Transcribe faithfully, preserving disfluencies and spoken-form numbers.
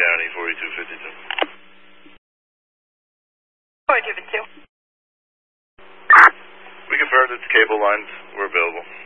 County, forty-two fifty-two. forty-two fifty-two. We confirmed that the cable lines were available.